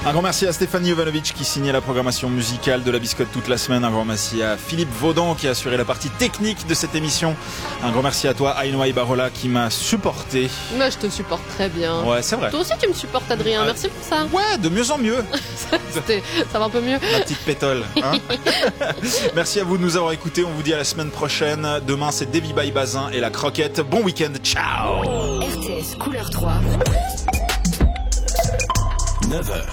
Un grand merci à Stéphanie Jovanovic qui signait la programmation musicale de la Biscotte toute la semaine. Un grand merci à Philippe Vaudan qui a assuré la partie technique de cette émission. Un grand merci à toi, Ainoa Ibarola, qui m'a supporté. Moi, je te supporte très bien. Ouais, c'est vrai. Toi aussi, tu me supportes, Adrien. Merci pour ça. Ouais, de mieux en mieux. Ça va un peu mieux. La petite pétole. Hein. Merci à vous de nous avoir écoutés. On vous dit à la semaine prochaine. Demain, c'est Davy Bay Bazin et la Croquette. Bon week-end. Ciao. RTS Couleur 3. 9h.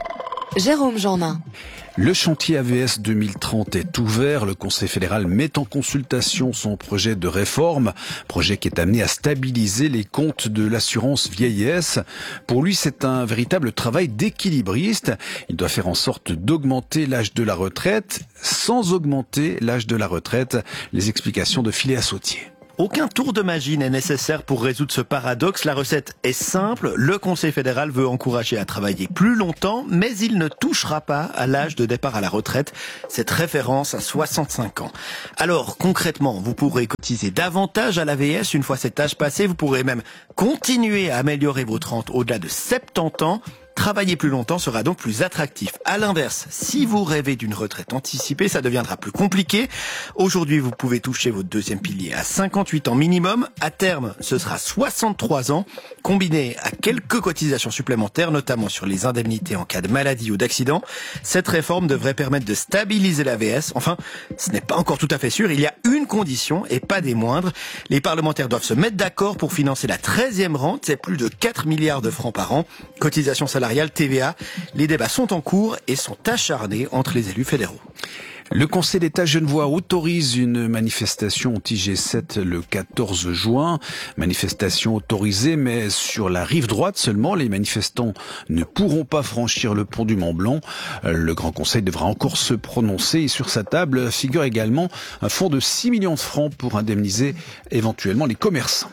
Jérôme Jeannin. Le chantier AVS 2030 est ouvert. Le Conseil fédéral met en consultation son projet de réforme, projet qui est amené à stabiliser les comptes de l'assurance vieillesse. Pour lui, c'est un véritable travail d'équilibriste. Il doit faire en sorte d'augmenter l'âge de la retraite sans augmenter l'âge de la retraite. Les explications de Philéa Sautier. Aucun tour de magie n'est nécessaire pour résoudre ce paradoxe. La recette est simple. Le Conseil fédéral veut encourager à travailler plus longtemps, mais il ne touchera pas à l'âge de départ à la retraite. Cette référence à 65 ans. Alors, concrètement, vous pourrez cotiser davantage à l'AVS une fois cet âge passé. Vous pourrez même continuer à améliorer votre rente au-delà de 70 ans. Travailler plus longtemps sera donc plus attractif. À l'inverse, si vous rêvez d'une retraite anticipée, ça deviendra plus compliqué. Aujourd'hui, vous pouvez toucher votre deuxième pilier à 58 ans minimum. À terme, ce sera 63 ans, combiné à quelques cotisations supplémentaires, notamment sur les indemnités en cas de maladie ou d'accident. Cette réforme devrait permettre de stabiliser l'AVS. Enfin, ce n'est pas encore tout à fait sûr. Il y a une condition, et pas des moindres. Les parlementaires doivent se mettre d'accord pour financer la 13e rente. C'est plus de 4 milliards de francs par an. Cotisation salariale, TVA, les débats sont en cours et sont acharnés entre les élus fédéraux. Le Conseil d'État genevois autorise une manifestation anti-G7 le 14 juin. Manifestation autorisée, mais sur la rive droite seulement. Les manifestants ne pourront pas franchir le pont du Mont-Blanc. Le Grand Conseil devra encore se prononcer et sur sa table figure également un fonds de 6 millions de francs pour indemniser éventuellement les commerçants.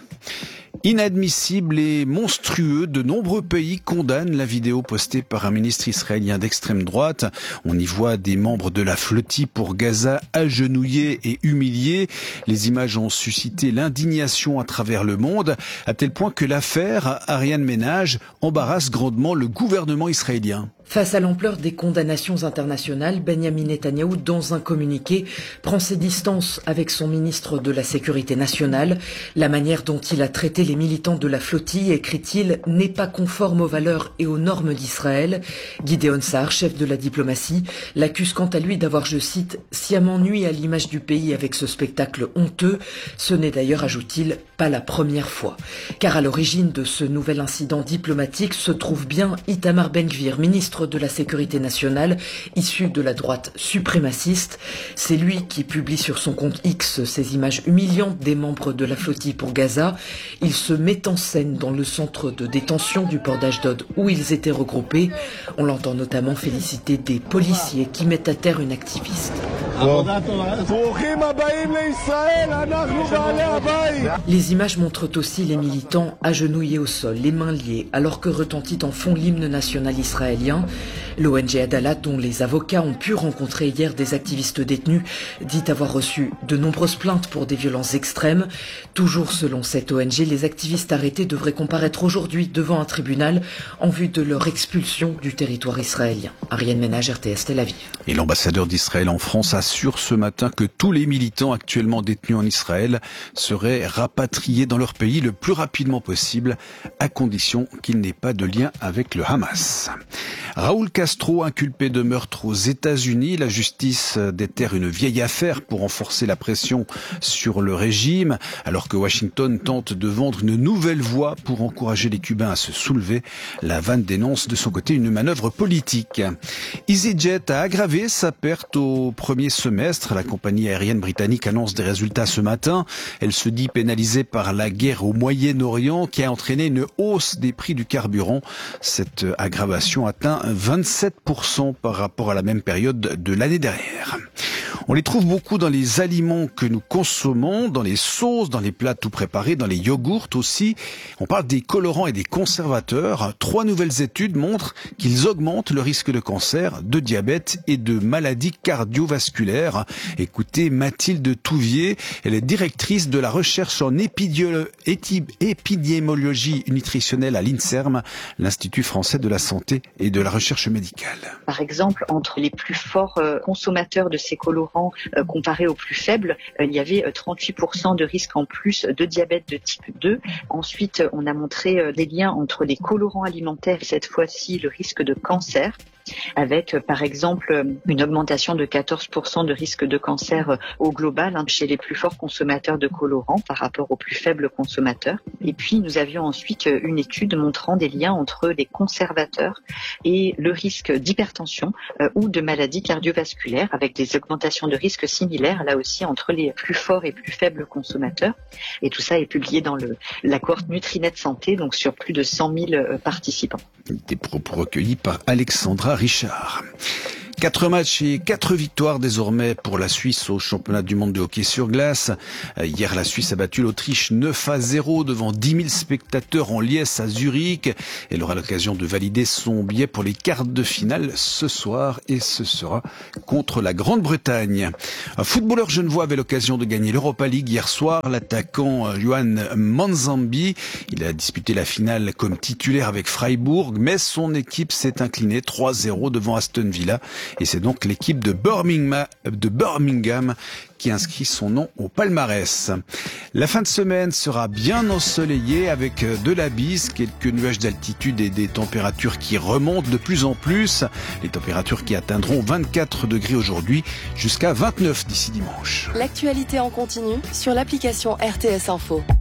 Inadmissible et monstrueux, de nombreux pays condamnent la vidéo postée par un ministre israélien d'extrême droite. On y voit des membres de la flottille pour Gaza agenouillés et humiliés. Les images ont suscité l'indignation à travers le monde, à tel point que l'affaire Ariane Ménage embarrasse grandement le gouvernement israélien. Face à l'ampleur des condamnations internationales, Benyamin Netanyahou, dans un communiqué, prend ses distances avec son ministre de la Sécurité nationale. La manière dont il a traité les militants de la flottille, écrit-il, n'est pas conforme aux valeurs et aux normes d'Israël. Gideon Sa'ar, chef de la diplomatie, l'accuse quant à lui d'avoir, je cite, sciemment nui à l'image du pays avec ce spectacle honteux. Ce n'est d'ailleurs, ajoute-t-il, pas la première fois. Car à l'origine de ce nouvel incident diplomatique se trouve bien Itamar Ben-Gvir, ministre de la Sécurité nationale, issu de la droite suprémaciste. C'est lui qui publie sur son compte X ces images humiliantes des membres de la flottille pour Gaza. Il se met en scène dans le centre de détention du port d'Ashdod où ils étaient regroupés. On l'entend notamment féliciter des policiers qui mettent à terre une activiste. Les images montrent aussi les militants agenouillés au sol, les mains liées, alors que retentit en fond l'hymne national israélien. L'ONG Adalat, dont les avocats ont pu rencontrer hier des activistes détenus, dit avoir reçu de nombreuses plaintes pour des violences extrêmes. Toujours selon cette ONG, les activistes arrêtés devraient comparaître aujourd'hui devant un tribunal en vue de leur expulsion du territoire israélien. Ariane Ménage, RTS Tel Aviv. Et l'ambassadeur d'Israël en France assure ce matin que tous les militants actuellement détenus en Israël seraient rapatriés dans leur pays le plus rapidement possible, à condition qu'ils n'aient pas de lien avec le Hamas. Raúl Castro, inculpé de meurtre aux États-Unis, la justice déterre une vieille affaire pour renforcer la pression sur le régime, alors que Washington tente de vendre une nouvelle voie pour encourager les Cubains à se soulever. La Havane dénonce de son côté une manœuvre politique. EasyJet a aggravé sa perte au premier semestre. La compagnie aérienne britannique annonce des résultats ce matin. Elle se dit pénalisée par la guerre au Moyen-Orient qui a entraîné une hausse des prix du carburant. Cette aggravation atteint 27% par rapport à la même période de l'année dernière. On les trouve beaucoup dans les aliments que nous consommons, dans les sauces, dans les plats tout préparés, dans les yogourts aussi. On parle des colorants et des conservateurs. 3 nouvelles études montrent qu'ils augmentent le risque de cancer, de diabète et de maladies cardiovasculaires. Écoutez Mathilde Touvier, elle est directrice de la recherche en épidémiologie nutritionnelle à l'INSERM, l'Institut français de la santé et de la recherche médicale. Par exemple, entre les plus forts consommateurs de ces colorants comparés aux plus faibles, il y avait 38% de risque en plus de diabète de type 2. Ensuite, on a montré des liens entre les colorants alimentaires et cette fois-ci le risque de cancer, avec par exemple une augmentation de 14% de risque de cancer au global chez les plus forts consommateurs de colorants par rapport aux plus faibles consommateurs. Et puis nous avions ensuite une étude montrant des liens entre les conservateurs et le risque d'hypertension ou de maladies cardiovasculaires, avec des augmentations de risque similaires là aussi entre les plus forts et plus faibles consommateurs. Et tout ça est publié dans la cohorte Nutrinet Santé, donc sur plus de 100 000 participants. Des propos recueillis par Alexandra Richard. 4 matchs et 4 victoires désormais pour la Suisse au championnat du monde de hockey sur glace. Hier, la Suisse a battu l'Autriche 9-0 devant 10 000 spectateurs en liesse à Zurich. Elle aura l'occasion de valider son billet pour les quarts de finale ce soir et ce sera contre la Grande-Bretagne. Un footballeur genevois avait l'occasion de gagner l'Europa League hier soir, l'attaquant Yohan Manzambi. Il a disputé la finale comme titulaire avec Freiburg, mais son équipe s'est inclinée 3-0 devant Aston Villa. Et c'est donc l'équipe de Birmingham qui inscrit son nom au palmarès. La fin de semaine sera bien ensoleillée avec de la bise, quelques nuages d'altitude et des températures qui remontent de plus en plus. Les températures qui atteindront 24 degrés aujourd'hui jusqu'à 29 d'ici dimanche. L'actualité en continu sur l'application RTS Info.